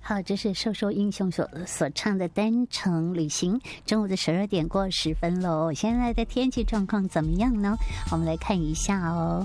好，这是瘦瘦英雄所唱的《单程旅行》。中午的12点过10分喽。现在的天气状况怎么样呢？我们来看一下哦。